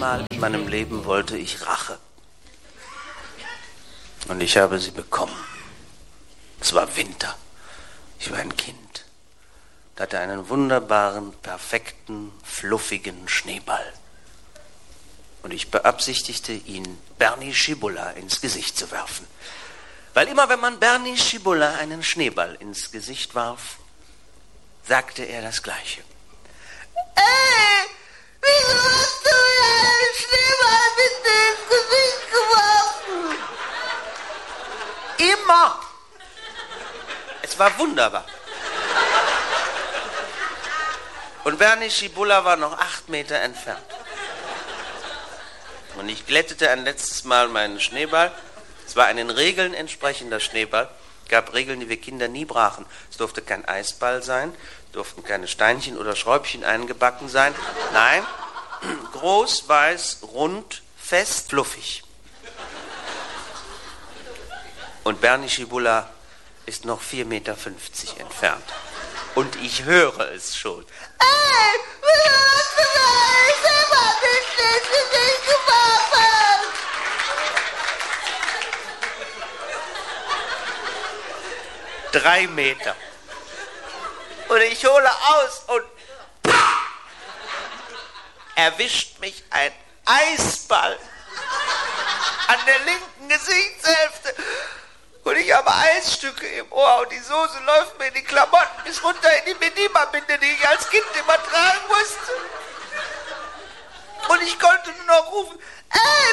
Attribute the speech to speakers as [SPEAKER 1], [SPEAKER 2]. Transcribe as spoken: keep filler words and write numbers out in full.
[SPEAKER 1] Mal in meinem Leben wollte ich Rache. Und ich habe sie bekommen. Es war Winter. Ich war ein Kind. Ich hatte einen wunderbaren, perfekten, fluffigen Schneeball. Und ich beabsichtigte, ihn Bernie Schibulla ins Gesicht zu werfen. Weil immer, wenn man Bernie Schibulla einen Schneeball ins Gesicht warf, sagte er das Gleiche.
[SPEAKER 2] Ey, wieso hast du mir einen Schneeball mit ins Gesicht geworfen?
[SPEAKER 1] Immer. Es war wunderbar. Und Bernie Schibulla war noch acht Meter entfernt. Und ich glättete ein letztes Mal meinen Schneeball. Es war ein den Regeln entsprechender Schneeball. Es gab Regeln, die wir Kinder nie brachen. Es durfte kein Eisball sein, es durften keine Steinchen oder Schräubchen eingebacken sein. Nein, groß, weiß, rund, fest, fluffig. Und Bernie Schibulla ist noch vier Meter fünfzig entfernt. Und ich höre es schon.
[SPEAKER 2] Ey, wieso hast du mir einen Schneeball mit ins Gesicht geworfen?
[SPEAKER 1] Drei Meter. Und ich hole aus und pah, erwischt mich ein Eisball an der linken Gesichtshälfte. Und ich habe Eisstücke im Ohr und die Soße läuft mir in die Klamotten bis runter in die Medima-Binde, die ich als Kind immer tragen musste. Und ich konnte nur noch rufen,
[SPEAKER 2] Ey,